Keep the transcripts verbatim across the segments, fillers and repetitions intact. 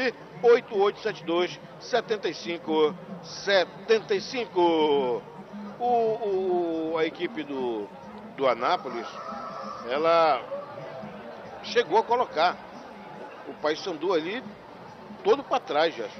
onze oito oito sete dois sete cinco sete cinco. O, o, a equipe do, do Anápolis, ela chegou a colocar o Paysandu ali todo para trás, já.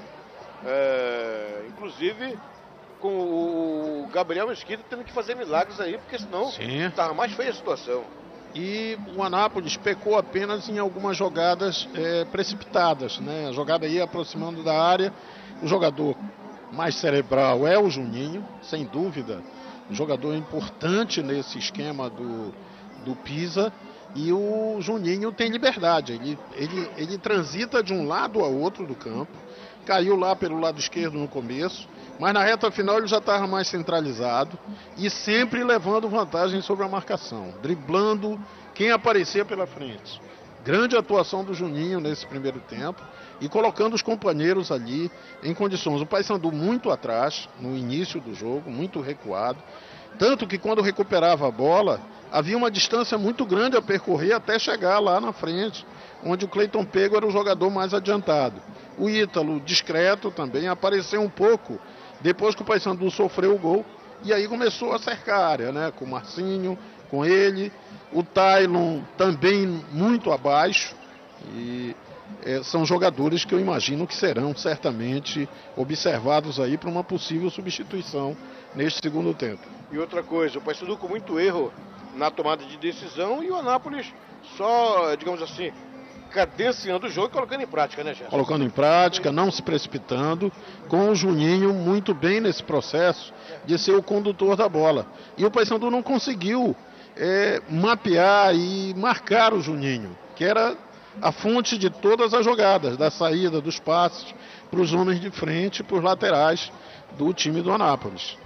É, inclusive com o Gabriel Mesquita tendo que fazer milagres aí, porque senão estava mais feia a situação. E o Anápolis pecou apenas em algumas jogadas é, precipitadas, né? A jogada ia aproximando da área. O jogador mais cerebral é o Juninho, sem dúvida, um jogador importante nesse esquema do, do Pisa. E o Juninho tem liberdade, ele, ele, ele transita de um lado ao outro do campo, caiu lá pelo lado esquerdo no começo, mas na reta final ele já estava mais centralizado e sempre levando vantagem sobre a marcação, driblando quem aparecia pela frente. Grande atuação do Juninho nesse primeiro tempo e colocando os companheiros ali em condições. O Paysandu muito atrás no início do jogo, muito recuado, tanto que quando recuperava a bola havia uma distância muito grande a percorrer até chegar lá na frente, onde o Cleiton Pego era o jogador mais adiantado. O Ítalo, discreto também, apareceu um pouco depois que o Paysandu sofreu o gol, e aí começou a cercar a área, né? Com o Marcinho, com ele, o Tailon também muito abaixo, e é, são jogadores que eu imagino que serão certamente observados aí para uma possível substituição neste segundo tempo. E outra coisa, o Paysandu com muito erro na tomada de decisão e o Anápolis só, digamos assim, cadenciando o jogo e colocando em prática, né, Gerson? Colocando em prática, não se precipitando, com o Juninho muito bem nesse processo de ser o condutor da bola. E o Paysandu não conseguiu é, mapear e marcar o Juninho, que era a fonte de todas as jogadas, da saída, dos passes para os homens de frente, para os laterais do time do Anápolis.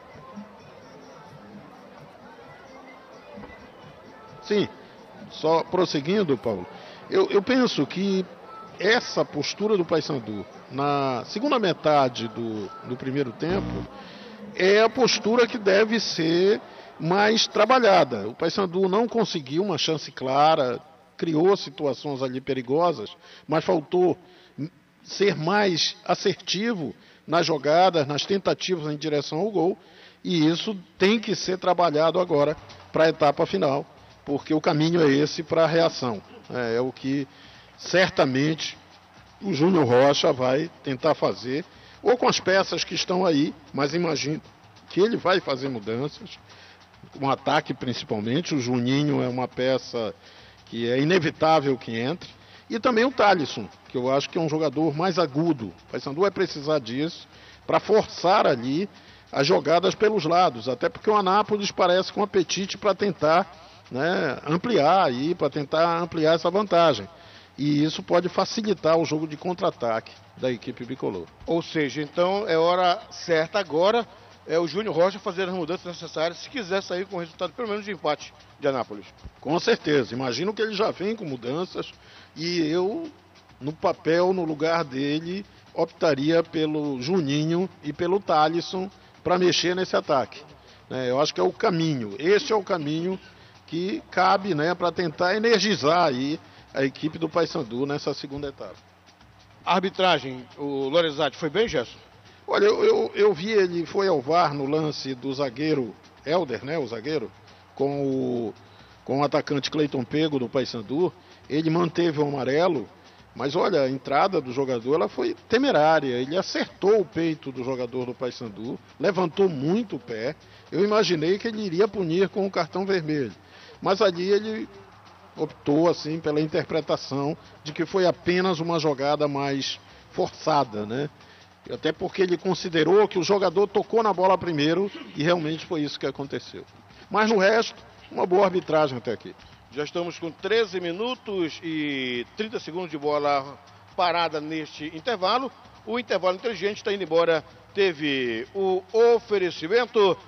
Sim, só prosseguindo, Paulo, eu, eu penso que essa postura do Paysandu na segunda metade do, do primeiro tempo é a postura que deve ser mais trabalhada. O Paysandu não conseguiu uma chance clara, criou situações ali perigosas, mas faltou ser mais assertivo nas jogadas, nas tentativas em direção ao gol, e isso tem que ser trabalhado agora para a etapa final, porque o caminho é esse para a reação. É, é o que certamente o Júnior Rocha vai tentar fazer, ou com as peças que estão aí, mas imagino que ele vai fazer mudanças, um ataque principalmente. O Juninho é uma peça que é inevitável que entre, e também o Thalisson, que eu acho que é um jogador mais agudo. O Paysandu vai precisar disso para forçar ali as jogadas pelos lados, até porque o Anápolis parece com apetite para tentar, né, ampliar aí, para tentar ampliar essa vantagem. E isso pode facilitar o jogo de contra-ataque da equipe bicolor. Ou seja, então é hora certa agora, é o Júnior Rocha fazer as mudanças necessárias se quiser sair com o resultado pelo menos de empate de Anápolis. Com certeza, imagino que ele já vem com mudanças e eu, no papel, no lugar dele, optaria pelo Juninho e pelo Thalisson para mexer nesse ataque. É, eu acho que é o caminho, esse é o caminho que cabe, né, para tentar energizar aí a equipe do Paysandu nessa segunda etapa. A arbitragem, o Lorenzetti, foi bem, Gerson? Olha, eu, eu, eu vi ele, foi ao V A R no lance do zagueiro Helder, né, o zagueiro, com o, com o atacante Cleiton Pego do Paysandu. Ele manteve o amarelo, mas olha, a entrada do jogador ela foi temerária. Ele acertou o peito do jogador do Paysandu, levantou muito o pé. Eu imaginei que ele iria punir com o cartão vermelho, mas ali ele optou assim pela interpretação de que foi apenas uma jogada mais forçada, né? Até porque ele considerou que o jogador tocou na bola primeiro e realmente foi isso que aconteceu. Mas no resto, uma boa arbitragem até aqui. Já estamos com treze minutos e trinta segundos de bola parada neste intervalo. O intervalo inteligente está indo embora. Teve o oferecimento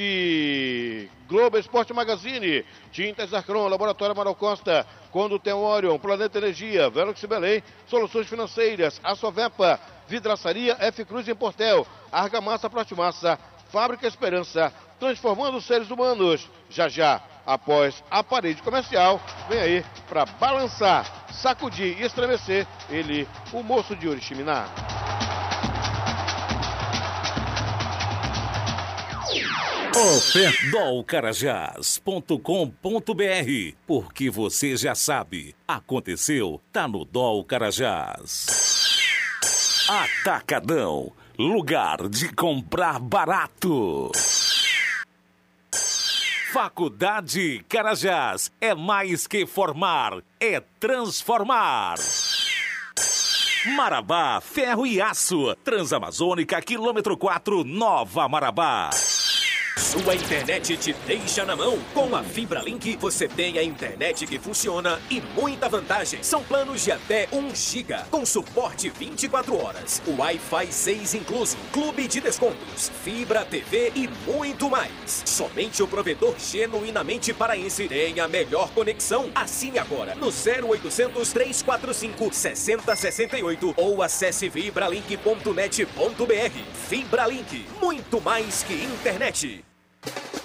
de Globo Esporte Magazine, Tintas Arcron, Laboratório Amaral Costa, Condutem Orion, Planeta Energia, Velox Belém, Soluções Financeiras, Assovepa, Vidraçaria F Cruz em Portel, Argamassa Plastimassa, Fábrica Esperança, transformando os seres humanos. Já já após a parede comercial. Vem aí para balançar, sacudir e estremecer ele, o moço de Oriximiná. dol carajás ponto com ponto br, porque você já sabe, aconteceu, tá no Dol Carajás. Atacadão, lugar de comprar barato. Faculdade Carajás, é mais que formar, é transformar. Marabá, ferro e aço, Transamazônica, quilômetro quatro, Nova Marabá. Sua internet te deixa na mão. Com a FibraLink, você tem a internet que funciona e muita vantagem. São planos de até um giga, com suporte vinte e quatro horas. Wi-Fi seis incluso, clube de descontos, fibra, T V e muito mais. Somente o provedor genuinamente paraense tem a melhor conexão. Assine agora no zero oitocentos, trezentos e quarenta e cinco, sessenta sessenta e oito ou acesse fibralink ponto net ponto br. FibraLink, muito mais que internet.